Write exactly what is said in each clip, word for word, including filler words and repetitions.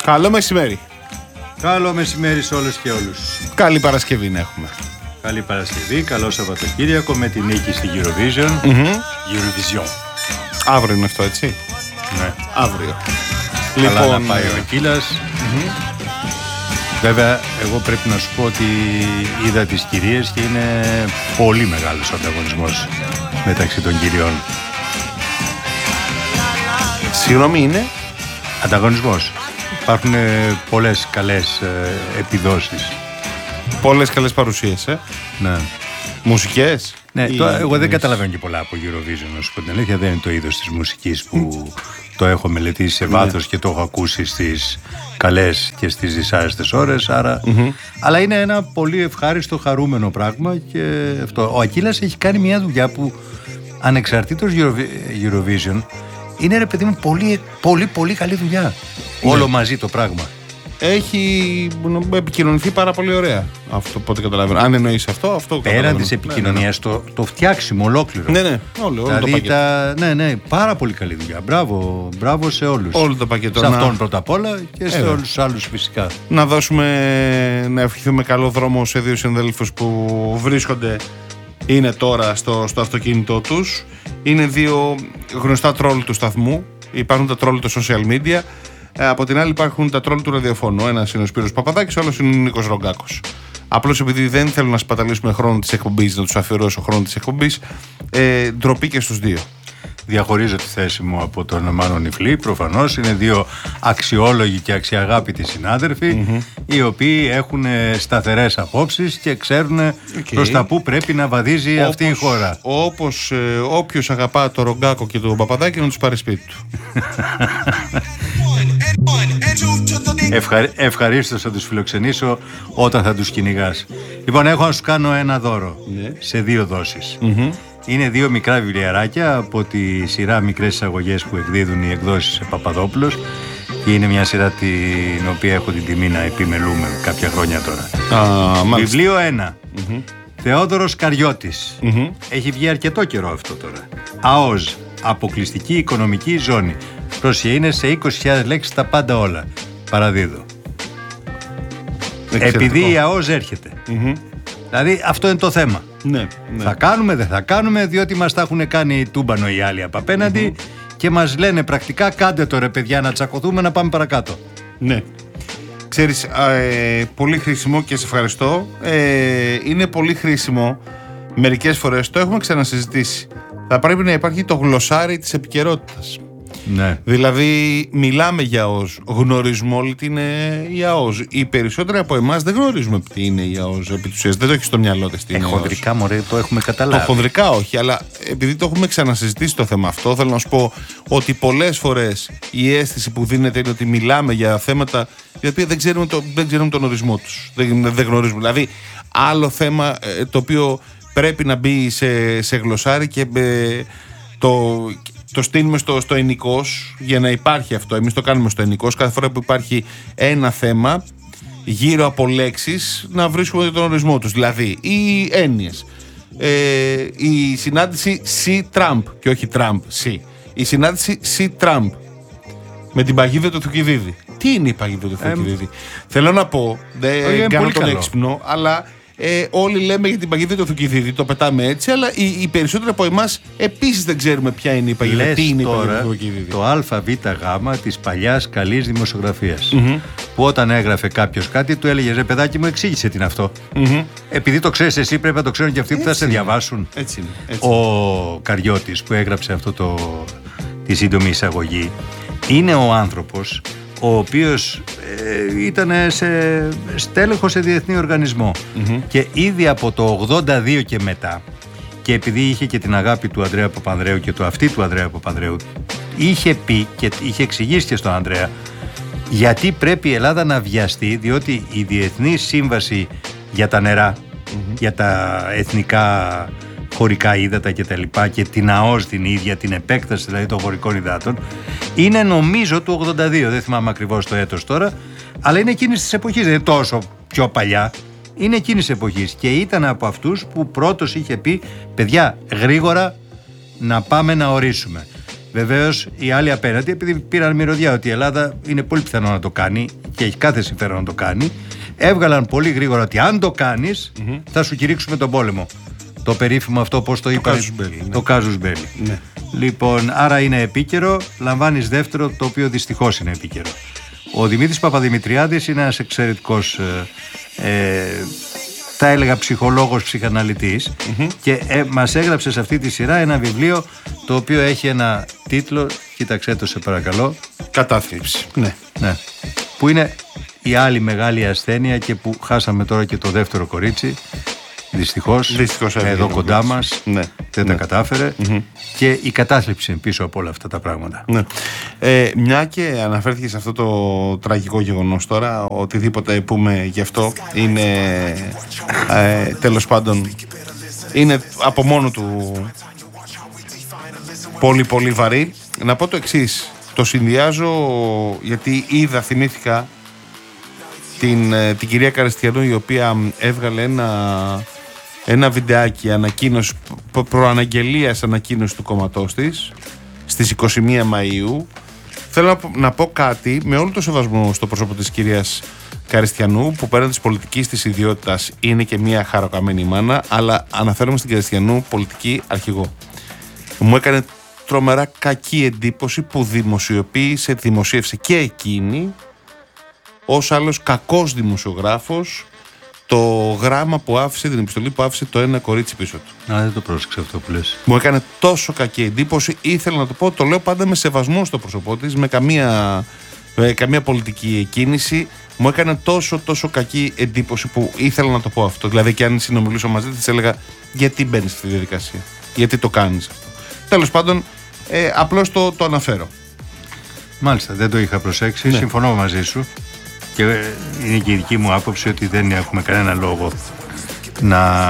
Καλό μεσημέρι. Καλό μεσημέρι σε όλες και όλους. Καλή Παρασκευή να έχουμε. Καλή Παρασκευή, καλό Σαββατοκύριακο με τη νίκη στη Eurovision. Mm-hmm. Eurovision. Αύριο είναι αυτό, έτσι. Ναι. Αύριο. Καλά Λοιπόν, να πάει ο Ακύλας. Mm-hmm. Βέβαια, εγώ πρέπει να σου πω ότι είδα τις κυρίες και είναι πολύ μεγάλος ο ανταγωνισμός μεταξύ των κυριών. Συγγνώμη, είναι ανταγωνισμός. Υπάρχουν πολλές καλές ε, επιδόσεις. Πολλές καλές παρουσίες, ε. Ναι. Μουσικές. Ναι, ή... το, εγώ δεν καταλαβαίνω και πολλά από Eurovision, να σου πω την αλήθεια. Δεν είναι το είδος της μουσικής που το έχω μελετήσει σε βάθος ναι. και το έχω ακούσει στις καλές και στις δυσάρεστες ώρες. Άρα... Mm-hmm. Αλλά είναι ένα πολύ ευχάριστο, χαρούμενο πράγμα και αυτό. Ο Ακύλας έχει κάνει μια δουλειά που ανεξαρτήτως Eurovision είναι, ρε παιδί μου, πολύ, πολύ, πολύ καλή δουλειά. Ναι. Όλο μαζί το πράγμα. Έχει επικοινωνηθεί πάρα πολύ ωραία. Αυτό πότε καταλαβαίνω. Αν εννοείς αυτό, αυτό πέραν της επικοινωνίας, ναι, ναι. Το, το φτιάξιμο ολόκληρο. Ναι, ναι, όλο, όλο δηλαδή, το πακέτο. Τα, ναι, ναι, πάρα πολύ καλή δουλειά. Μπράβο, μπράβο σε όλους. Όλο το πακέτο. Σε αυτόν να... πρώτα απ' όλα και σε ε, όλους τους άλλους φυσικά. Να δώσουμε, να ευχηθούμε καλό δρόμο σε δύο συναδέλφους που βρίσκονται, είναι τώρα στο, στο αυτοκίνητό τους. Είναι δύο γνωστά τρόλ του σταθμού. Υπάρχουν τα τρόλ του social media. Από την άλλη υπάρχουν τα τρόλ του ραδιοφώνου. Ένας είναι ο Σπύρος Παπαδάκης, ο άλλος είναι ο Νίκος Ρογκάκος. Απλώς επειδή δεν θέλω να σπαταλήσουμε χρόνο της εκπομπής, να τους αφιερώσω χρόνο της εκπομπής, ε, ντροπή και στους δύο. Διαχωρίζω τη θέση μου από τον Μάνο Νιφλή. Προφανώς είναι δύο αξιόλογοι και αξιαγάπητοι συνάδελφοι, mm-hmm. οι οποίοι έχουν σταθερές απόψεις και ξέρουν okay. προς τα που πρέπει να βαδίζει όπως, αυτή η χώρα. Όπως ε, όποιος αγαπά το Ρογκάκο και τον Παπαδάκη να τους πάρει σπίτι του. Ευχαρι... Ευχαρίστως θα τους φιλοξενήσω όταν θα τους κυνηγάς. Λοιπόν, έχω να σου κάνω ένα δώρο yeah. σε δύο δόσεις. Mm-hmm. Είναι δύο μικρά βιβλιαράκια από τη σειρά Μικρές Εισαγωγές που εκδίδουν οι εκδόσεις Παπαδόπουλος και είναι μια σειρά την οποία έχω την τιμή να επιμελούμε κάποια χρόνια τώρα. Ah, Βιβλίο ένα. Mm-hmm. Θεόδωρος Καριώτης. Mm-hmm. Έχει βγει αρκετό καιρό αυτό τώρα. ΑΟΖ. Αποκλειστική οικονομική ζώνη. Πρόσεχε, είναι σε είκοσι χιλιάδες λέξεις τα πάντα όλα. Παραδίδω. Εξαιρετικό. Επειδή η ΑΟΖ έρχεται. Mm-hmm. Δηλαδή αυτό είναι το θέμα. Ναι, ναι. Θα κάνουμε, δεν θα κάνουμε, διότι μας τα έχουν κάνει τούμπανο οι άλλοι από απέναντι mm-hmm. και μας λένε πρακτικά κάντε το ρε παιδιά να τσακωθούμε να πάμε παρακάτω. Ναι. Ξέρεις, ε, πολύ χρήσιμο και σε ευχαριστώ. Ε, είναι πολύ χρήσιμο, μερικές φορές το έχουμε ξανασυζητήσει. Θα πρέπει να υπάρχει το γλωσσάρι της επικαιρότητας. Ναι. Δηλαδή μιλάμε για ΑΟΣ, γνωρίζουμε όλοι τι είναι η ΑΟΣ. Οι περισσότεροι από εμάς δεν γνωρίζουμε τι είναι η ΑΟΣ επί της ουσίας. Δεν το έχει στο μυαλό της. Ε, χονδρικά μωρέ, το έχουμε καταλάβει. Το χονδρικά όχι, αλλά επειδή το έχουμε ξανασυζητήσει το θέμα αυτό, θέλω να σου πω ότι πολλές φορές η αίσθηση που δίνεται είναι ότι μιλάμε για θέματα για οποία δεν ξέρουμε, το, δεν ξέρουμε τον ορισμό τους. Δεν, δεν γνωρίζουμε. Δηλαδή άλλο θέμα το οποίο πρέπει να μπει σε, σε γλωσσάρι και ε, το... το στείλουμε στο, στο ενικός για να υπάρχει αυτό. Εμείς το κάνουμε στο ενικός. Κάθε φορά που υπάρχει ένα θέμα γύρω από λέξεις να βρίσκουμε τον ορισμό τους. Δηλαδή οι έννοιες. Ε, η συνάντηση C-Trump και όχι Trump, C. Η συνάντηση C-Trump με την παγίδα του Θουκυδίδη. Τι είναι η παγίδα του Θουκυδίδη? Ε, Θέλω να πω, δεν κάνω τον έξυπνο, αλλά Ε, όλοι λέμε για την παγίδα του Θουκυδίδη, το πετάμε έτσι, αλλά οι, οι περισσότεροι από εμάς επίσης δεν ξέρουμε ποια είναι η παγίδα. Λες τι είναι τώρα η παγίδα του Θουκυδίδη? Το ΑΒΓ της παλιάς καλής δημοσιογραφίας. Mm-hmm. Που όταν έγραφε κάποιος κάτι, του έλεγε ρε παιδάκι μου, εξήγησε τι είναι αυτό. Mm-hmm. Επειδή το ξέρεις εσύ, πρέπει να το ξέρουν και αυτοί έτσι που θα σε διαβάσουν. Έτσι είναι, έτσι. Ο Καριώτης που έγραψε αυτό το, τη σύντομη εισαγωγή είναι ο άνθρωπος ο οποίος ε, ήταν σε στέλεχος σε διεθνή οργανισμό mm-hmm. και ήδη από το ογδόντα δύο και μετά, και επειδή είχε και την αγάπη του Ανδρέα Παπανδρέου και το αυτή του Ανδρέα Παπανδρέου, είχε πει και είχε εξηγήσει και στον Ανδρέα γιατί πρέπει η Ελλάδα να βιαστεί, διότι η Διεθνή Σύμβαση για τα νερά, mm-hmm. για τα εθνικά χωρικά ύδατα και τα λοιπά, και την ΑΟΣ την ίδια, την επέκταση δηλαδή των χωρικών υδάτων, είναι νομίζω του ογδόντα δύο, δεν θυμάμαι ακριβώς το έτος τώρα, αλλά είναι εκείνης της εποχής, δεν είναι τόσο πιο παλιά, είναι εκείνης της εποχής και ήταν από αυτούς που πρώτος είχε πει παιδιά γρήγορα να πάμε να ορίσουμε. Βεβαίως οι άλλοι απέναντι, επειδή πήραν μυρωδιά ότι η Ελλάδα είναι πολύ πιθανό να το κάνει και έχει κάθε συμφέρον να το κάνει, έβγαλαν πολύ γρήγορα ότι αν το κάνεις mm-hmm. θα σου κηρύξουμε τον πόλεμο. Το περίφημο αυτό, πώς το είπα, το κάζους μπέλι. Ναι. Λοιπόν, άρα είναι επίκαιρο, λαμβάνεις δεύτερο, το οποίο δυστυχώς είναι επίκαιρο. Ο Δημήτρης Παπαδημητριάδης είναι ένας εξαιρετικός, ε, ε, θα έλεγα ψυχολόγος, ψυχαναλυτής mm-hmm. και ε, μας έγραψε σε αυτή τη σειρά ένα βιβλίο το οποίο έχει ένα τίτλο, κοίταξέ το σε παρακαλώ. Κατάθλιψη. Ναι. Ναι. Που είναι η άλλη μεγάλη ασθένεια και που χάσαμε τώρα και το δεύτερο κορίτσι. Δυστυχώς, Δυστυχώς εδώ κοντά μας ναι, δεν ναι. τα κατάφερε mm-hmm. και η κατάθλιψη πίσω από όλα αυτά τα πράγματα. Ναι. Ε, μια και αναφέρθηκε σε αυτό το τραγικό γεγονός τώρα, οτιδήποτε πούμε γι' αυτό είναι ε, τέλος πάντων είναι από μόνο του πολύ πολύ βαρύ. Να πω το εξής, το συνδυάζω γιατί είδα, θυμήθηκα την, την κυρία Καριστιανού, η οποία έβγαλε ένα ένα βιντεάκι ανακοίνωση, προ, προαναγγελίας ανακοίνωση του κόμματός της στις είκοσι μία Μαΐου. Θέλω να, να πω κάτι με όλο το σεβασμό στο πρόσωπο της κυρίας Καριστιανού, που πέραν της πολιτικής της ιδιότητας είναι και μια χαροκαμένη μάνα, αλλά αναφέρομαι στην Καριστιανού πολιτική αρχηγό. Μου έκανε τρομερά κακή εντύπωση που δημοσιοποίησε, δημοσίευσε και εκείνη ως άλλος κακός δημοσιογράφος το γράμμα που άφησε, την επιστολή που άφησε το ένα κορίτσι πίσω του. Α, δεν το πρόσεξα αυτό που λες. Μου έκανε τόσο κακή εντύπωση, ήθελα να το πω, το λέω πάντα με σεβασμό στο πρόσωπό της, με καμία, με καμία πολιτική κίνηση. Μου έκανε τόσο τόσο κακή εντύπωση που ήθελα να το πω αυτό. Δηλαδή, και αν συνομιλήσω μαζί της, έλεγα γιατί μπαίνεις στη διαδικασία, γιατί το κάνεις αυτό. Τέλος πάντων, ε, απλώς το, το αναφέρω. Μάλιστα, δεν το είχα προσέξει. Ναι. Συμφωνώ μαζί σου. Και είναι και η δική μου άποψη ότι δεν έχουμε κανένα λόγο να,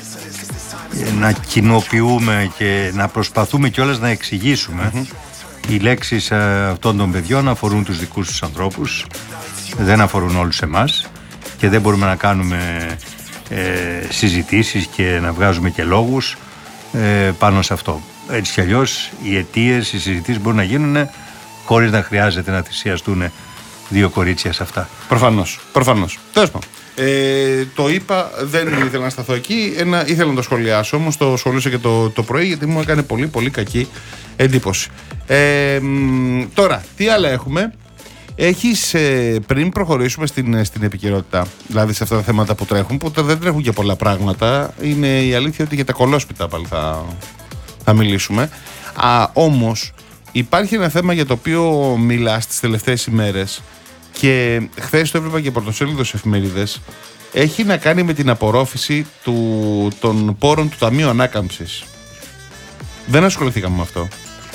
να κοινοποιούμε και να προσπαθούμε κιόλας να εξηγήσουμε. Mm-hmm. Οι λέξεις αυτών των παιδιών αφορούν τους δικούς τους ανθρώπους, δεν αφορούν όλους εμάς και δεν μπορούμε να κάνουμε ε, συζητήσεις και να βγάζουμε και λόγους ε, πάνω σε αυτό. Έτσι κι αλλιώς οι αιτίες, οι συζητήσεις μπορούν να γίνουν χωρίς να χρειάζεται να θυσιαστούν δύο κορίτσια σε αυτά. Προφανώς. Προφανώς. Τέλος πάντων. Ε, το είπα, δεν ήθελα να σταθώ εκεί. Ένα, ήθελα να το σχολιάσω, όμως το σχολίασα και το, το πρωί, γιατί μου έκανε πολύ πολύ κακή εντύπωση. Ε, τώρα, τι άλλα έχουμε. Έχεις, ε, πριν προχωρήσουμε στην, στην επικαιρότητα, δηλαδή σε αυτά τα θέματα που τρέχουν, που δεν τρέχουν και πολλά πράγματα, είναι η αλήθεια ότι για τα κολόσπιτα πάλι θα, θα μιλήσουμε. Α, όμως, υπάρχει ένα θέμα για το οποίο μιλάς τις τελευταίες ημέρες και χθες το έβλεπα και πρωτοσέλιδο σε εφημερίδες. Έχει να κάνει με την απορρόφηση του, των πόρων του Ταμείου Ανάκαμψης. Δεν ασχοληθήκαμε με αυτό.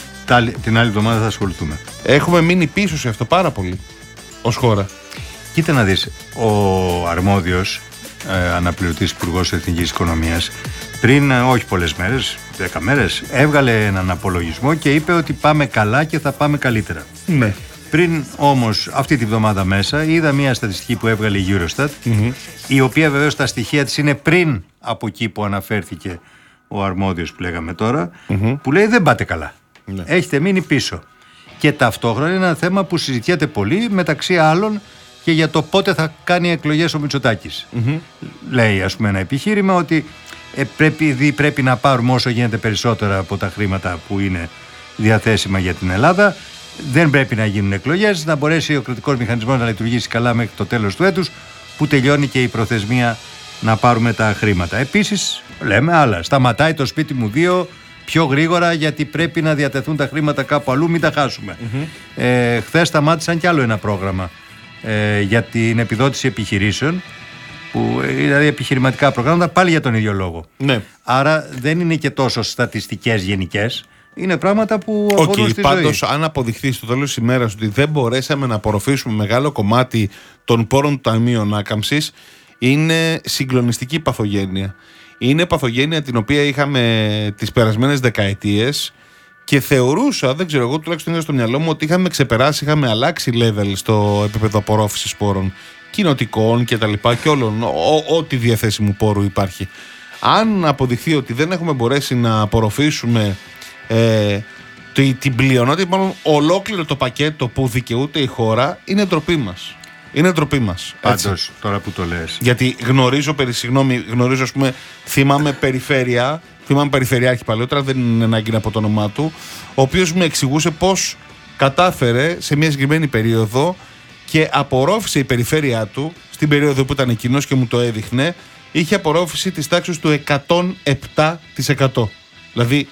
Την άλλη εβδομάδα θα ασχοληθούμε. Έχουμε μείνει πίσω σε αυτό πάρα πολύ ως χώρα. Κοίτα να δεις, ο αρμόδιος ε, αναπληρωτής υπουργός Εθνικής Οικονομίας πριν ε, όχι πολλές μέρες, δέκα μέρες, έβγαλε έναν απολογισμό και είπε ότι πάμε καλά και θα πάμε καλύτερα. Ναι. Πριν όμως αυτή τη βδομάδα μέσα είδα μια στατιστική που έβγαλε η Eurostat, mm-hmm. η οποία βεβαίως τα στοιχεία της είναι πριν από εκεί που αναφέρθηκε ο αρμόδιος που λέγαμε τώρα, mm-hmm. που λέει δεν πάτε καλά. Ναι. Έχετε μείνει πίσω. Και ταυτόχρονα είναι ένα θέμα που συζητιέται πολύ, μεταξύ άλλων και για το πότε θα κάνει εκλογές ο Μητσοτάκης. Mm-hmm. Λέει ας πούμε ένα επιχείρημα ότι ε, πρέπει, πρέπει να πάρουμε όσο γίνεται περισσότερα από τα χρήματα που είναι διαθέσιμα για την Ελλάδα. Δεν πρέπει να γίνουν εκλογές, να μπορέσει ο κρατικός μηχανισμός να λειτουργήσει καλά μέχρι το τέλος του έτους, που τελειώνει και η προθεσμία να πάρουμε τα χρήματα. Επίσης, λέμε άλλα. Σταματάει το σπίτι μου δύο πιο γρήγορα, γιατί πρέπει να διατεθούν τα χρήματα κάπου αλλού, μην τα χάσουμε. Mm-hmm. Ε, χθες σταμάτησαν κι άλλο ένα πρόγραμμα ε, για την επιδότηση επιχειρήσεων, που δηλαδή επιχειρηματικά προγράμματα, πάλι για τον ίδιο λόγο. Ναι. Άρα δεν είναι και τόσο στατιστικές γενικές. Είναι πράγματα που αφορούν okay, στη πάντως, ζωή. Αν αποδειχθεί στο τέλος της ημέρας ότι δεν μπορέσαμε να απορροφήσουμε μεγάλο κομμάτι των πόρων του Ταμείου Ανάκαμψης, είναι συγκλονιστική παθογένεια. Είναι παθογένεια την οποία είχαμε τις περασμένες δεκαετίες και θεωρούσα, δεν ξέρω, εγώ τουλάχιστον είδα στο μυαλό μου ότι είχαμε ξεπεράσει, είχαμε αλλάξει level στο επίπεδο απορρόφησης πόρων κοινοτικών και τα λοιπά και όλων, ό,τι διαθέσιμου πόρου υπάρχει. Αν αποδειχθεί ότι δεν έχουμε μπορέσει να απορροφήσουμε Ε, την πλειονότητα, μάλλον ολόκληρο το πακέτο που δικαιούται η χώρα είναι ντροπή μας. Είναι ντροπή μας. Πάντως, τώρα που το λες. Γιατί γνωρίζω, περί, συγγνώμη, γνωρίζω, ας πούμε, θυμάμαι περιφέρεια, θυμάμαι περιφερειάρχη παλαιότερα, δεν είναι ανάγκη από το όνομά του, ο οποίος μου εξηγούσε πώς κατάφερε σε μια συγκεκριμένη περίοδο και απορρόφησε η περιφέρειά του, στην περίοδο που ήταν εκείνος και μου το έδειχνε, είχε απορρόφηση της τάξης του εκατόν επτά τοις εκατό. Δηλαδή,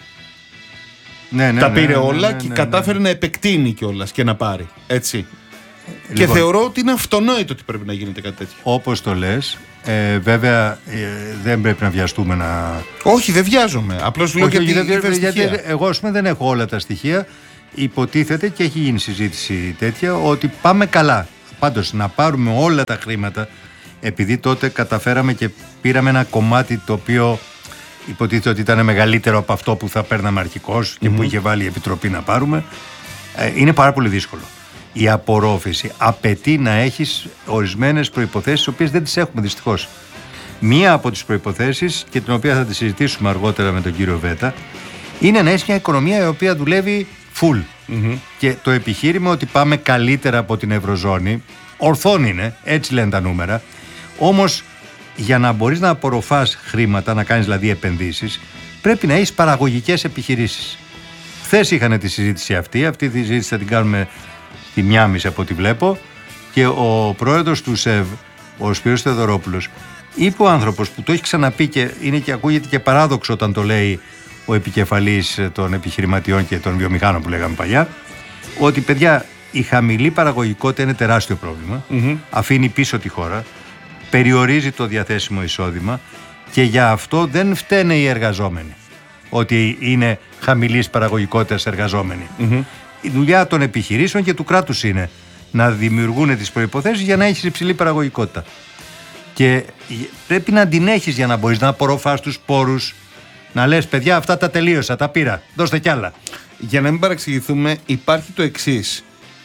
ναι, ναι, τα ναι, πήρε ναι, ναι, όλα ναι, ναι, και ναι. κατάφερε να επεκτείνει κιόλας και να πάρει. Έτσι. Λοιπόν, και θεωρώ ότι είναι αυτονόητο ότι πρέπει να γίνεται κάτι τέτοιο. Όπως το λες, ε, βέβαια ε, δεν πρέπει να βιαστούμε να... Όχι, δεν βιάζομαι. Απλώς λέω Όχι, γιατί, γιατί, γιατί, γιατί, γιατί εγώ ας πούμε δεν έχω όλα τα στοιχεία. Υποτίθεται και έχει γίνει συζήτηση τέτοια ότι πάμε καλά. Πάντως να πάρουμε όλα τα χρήματα, επειδή τότε καταφέραμε και πήραμε ένα κομμάτι το οποίο υποτίθεται ότι ήταν μεγαλύτερο από αυτό που θα παίρναμε αρχικώς και mm-hmm. που είχε βάλει η Επιτροπή να πάρουμε, ε, είναι πάρα πολύ δύσκολο. Η απορρόφηση απαιτεί να έχεις ορισμένες προϋποθέσεις, τις οποίες δεν τις έχουμε δυστυχώς. Μία από τις προϋποθέσεις, και την οποία θα τη συζητήσουμε αργότερα με τον κύριο Βέτα, είναι να έχεις μια οικονομία η οποία δουλεύει full. Mm-hmm. Και το επιχείρημα ότι πάμε καλύτερα από την Ευρωζώνη, ορθόν είναι, έτσι λένε τα νούμερα. Όμως για να μπορείς να απορροφάς χρήματα, να κάνεις δηλαδή επενδύσεις, πρέπει να έχεις παραγωγικές επιχειρήσεις. Χθες είχαν τη συζήτηση αυτή, αυτή τη συζήτηση θα την κάνουμε τη μία μισή από ό,τι βλέπω, και ο πρόεδρος του ΣΕΒ, ο Σπύρος Θεοδωρόπουλος, είπε ο άνθρωπος που το έχει ξαναπεί και είναι και ακούγεται και παράδοξο όταν το λέει ο επικεφαλής των επιχειρηματιών και των βιομηχάνων που λέγαμε παλιά, ότι παιδιά η χαμηλή παραγωγικότητα είναι τεράστιο πρόβλημα, mm-hmm. αφήνει πίσω τη χώρα, περιορίζει το διαθέσιμο εισόδημα και για αυτό δεν φταίνε οι εργαζόμενοι, ότι είναι χαμηλής παραγωγικότητας εργαζόμενοι. Mm-hmm. Η δουλειά των επιχειρήσεων και του κράτους είναι να δημιουργούν τις προϋποθέσεις για να έχεις υψηλή παραγωγικότητα. Και πρέπει να την έχεις για να μπορείς να απορροφάς τους πόρους, να λες παιδιά αυτά τα τελείωσα, τα πήρα, δώστε κι άλλα. Για να μην παραξηγηθούμε, υπάρχει το εξής.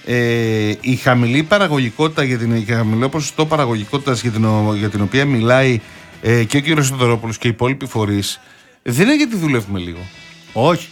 Ε, η χαμηλή παραγωγικότητα, για την, η χαμηλό ποσοστό παραγωγικότητας για την, για την οποία μιλάει ε, και ο κύριος Θεοδωρόπουλος και οι υπόλοιποι φορείς, δεν είναι γιατί δουλεύουμε λίγο. Όχι.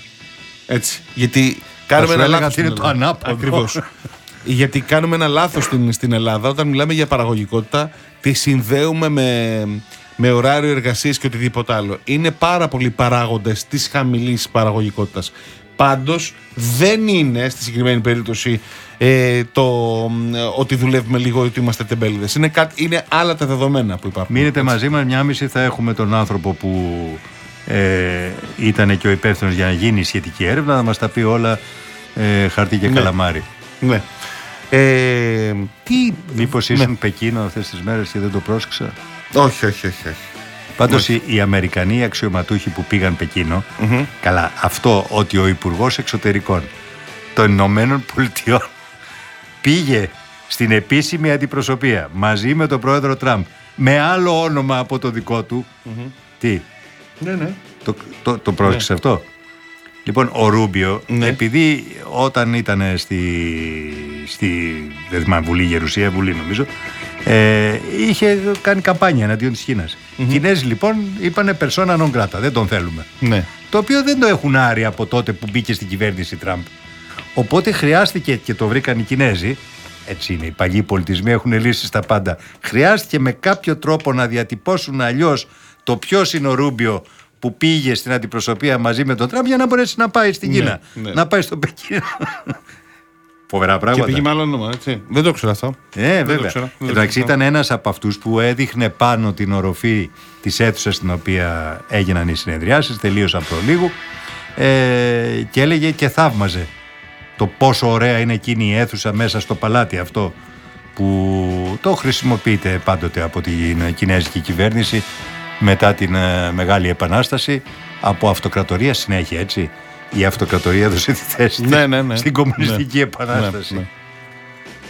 Έτσι. Γιατί κάνουμε ένα λάθος. Είναι το ανάποδο. Ακριβώς. Γιατί κάνουμε ένα λάθος στην, στην Ελλάδα όταν μιλάμε για παραγωγικότητα, τη συνδέουμε με, με ωράριο εργασίας και οτιδήποτε άλλο. Είναι πάρα πολλοί παράγοντες της χαμηλής παραγωγικότητας. Πάντως δεν είναι στη συγκεκριμένη περίπτωση ε, το ε, ότι δουλεύουμε λίγο ή ότι είμαστε τεμπέληδες. Είναι, κάτι, είναι άλλα τα δεδομένα που υπάρχουν. Μείνετε μαζί μας, μια μισή θα έχουμε τον άνθρωπο που ε, ήταν και ο υπεύθυνος για να γίνει η σχετική έρευνα, να μας τα πει όλα ε, χαρτί και ναι. καλαμάρι. Ναι. Ε, τι... Μήπως ήσουν ναι. Πεκίνο αυτές τις μέρες και δεν το πρόσεξα? Όχι, όχι, όχι, όχι. Πάντως οι, οι Αμερικανοί αξιωματούχοι που πήγαν Πεκίνο, mm-hmm. καλά, αυτό ότι ο Υπουργός Εξωτερικών των Ηνωμένων Πολιτειών πήγε στην επίσημη αντιπροσωπεία μαζί με τον πρόεδρο Τραμπ με άλλο όνομα από το δικό του, mm-hmm. τι, ναι, ναι. το, το, το πρόσεξε ναι. αυτό? Λοιπόν, ο Ρούμπιο, ναι. επειδή όταν ήταν στη, στη δεν θυμάμαι, Βουλή Γερουσία, Βουλή νομίζω, ε, είχε κάνει καμπάνια εναντίον της Κίνας. Mm-hmm. Οι Κινέζοι λοιπόν είπανε persona non grata, δεν τον θέλουμε. Ναι. Το οποίο δεν το έχουν άρει από τότε που μπήκε στην κυβέρνηση Τραμπ. Οπότε χρειάστηκε, και το βρήκαν οι Κινέζοι, έτσι είναι, οι παλιοί πολιτισμοί έχουν λύσει στα πάντα, χρειάστηκε με κάποιο τρόπο να διατυπώσουν αλλιώς το ποιος είναι ο Ρούμπιο που πήγε στην αντιπροσωπεία μαζί με τον Τραμπ για να μπορέσει να πάει στην Κίνα, ναι, ναι. να πάει στο Πεκίνο. Φοβερά πράγματα. Και πήγε με άλλο όνομα, έτσι. Δεν το ξέρω αυτό. Ε, βέβαια. Εντάξει, ήταν ένας από αυτούς που έδειχνε πάνω την οροφή της αίθουσας στην οποία έγιναν οι συνεδριάσεις, τελείωσαν προλίγου, ε, και έλεγε και θαύμαζε το πόσο ωραία είναι εκείνη η αίθουσα μέσα στο παλάτι αυτό που το χρησιμοποιείται πάντοτε από την κινέζικη κυβέρνηση μετά την ε, Μεγάλη Επανάσταση, από αυτοκρατορία συνέχεια, έτσι. Η αυτοκρατορία έδωσε τη θέση ναι, ναι, ναι. στην Κομμουνιστική ναι. Επανάσταση. Ναι, ναι.